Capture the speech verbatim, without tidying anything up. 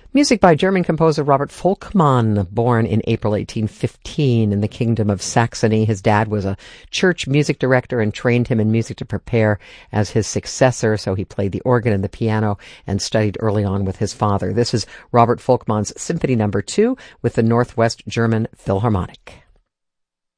Music by German composer Robert Volkmann, born in April eighteen fifteen in the Kingdom of Saxony. His dad was a church music director and trained him in music to prepare as his successor, so he played the organ and the piano and studied early on with his father. This is Robert Volkmann's Symphony Number Two with the Northwest German Philharmonic.